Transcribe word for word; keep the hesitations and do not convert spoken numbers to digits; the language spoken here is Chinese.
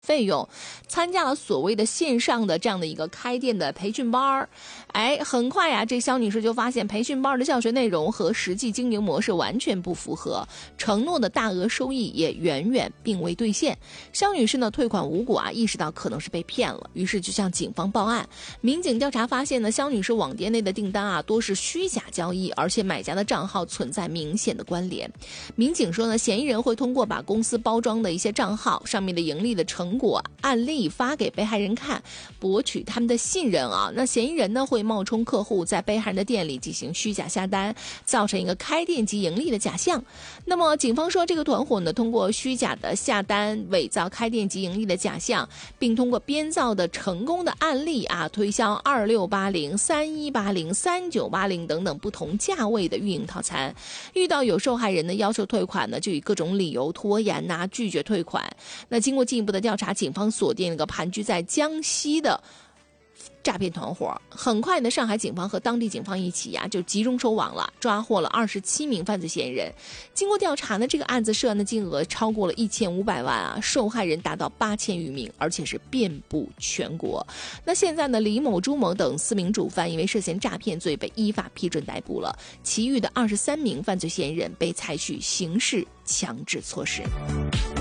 费用，参加了所谓的线上的这样的一个开店的培训班。哎，很快呀，这肖女士就发现培训班的教学内容和实际经营模式完全不符合，承诺的大额收益也远远并未兑现。肖女士呢退款无果啊，意识到可能是被骗了，于是就向警方报案。民警调查发现呢，肖女士网店内的订单啊多是虚假交易，而且买家的账号存在明显的关联。民警说呢，嫌疑人会通过把公司包装的一些账号上面的盈利的成果案例发给被害人看，博取他们的信任啊。那嫌疑人呢会冒充客户，在被害人的店里进行虚假下单，造成一个开店即盈利的假象。那么警方说，这个团伙呢通过虚假的下单，伪造开店即盈利的假象，并通过编造的成功的案例啊，推销二六八零、三一八零、三九八零等等不同价位的运营套餐。遇到有受害人呢要求退款呢，就以各种理由拖延呐、啊、拒绝退款。那经过进一步的调查，警方锁定了个盘踞在江西的诈骗团伙。很快呢，上海警方和当地警方一起呀、啊，就集中收网了，抓获了二十七名犯罪嫌疑人。经过调查呢，这个案子涉案的金额超过了一千五百万啊，受害人达到八千余名，而且是遍布全国。那现在呢，李某、朱某等四名主犯因为涉嫌诈骗罪被依法批准逮捕了，其余的二十三名犯罪嫌疑人被采取刑事强制措施。